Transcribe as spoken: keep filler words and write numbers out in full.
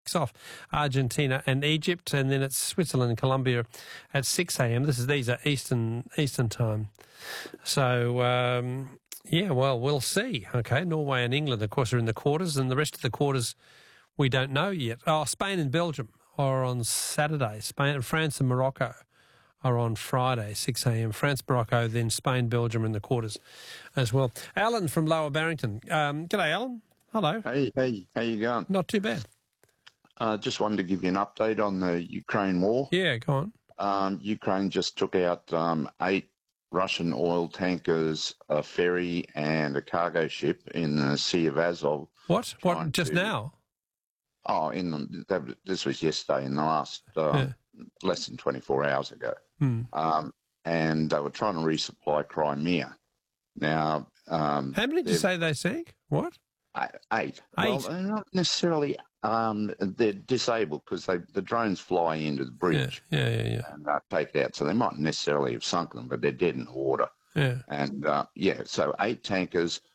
off Argentina and Egypt, and then it's Switzerland and Colombia at six a.m. This is these are Eastern Eastern time. So um, yeah, well, we'll see. Okay, Norway and England, of course, are in the quarters, and the rest of the quarters we don't know yet. Oh, Spain and Belgium are on Saturday. Spain, France and Morocco are on Friday, six a.m. France, Morocco, then Spain, Belgium in the quarters as well. Alan from Lower Barrington. Um, g'day, Alan. Hello. Hey, hey, how you going? Not too bad. Uh, just wanted to give you an update on the Ukraine war. Yeah, go on. Um, Ukraine just took out um, eight Russian oil tankers, a ferry, and a cargo ship in the Sea of Azov. What? What? Just to, now? Oh, in the, this was yesterday, in the last uh, yeah. less than twenty-four hours ago. Hmm. Um, and they were trying to resupply Crimea. Now, um, how many did you say they sank? What? Eight. Eight. Well, they're not necessarily. Um, they're disabled because they the drones fly into the bridge. Yeah, yeah, yeah. yeah. And uh, take it out. So they mightn't necessarily have sunk them, but they're dead in the water. Yeah. And uh, yeah, so eight tankers,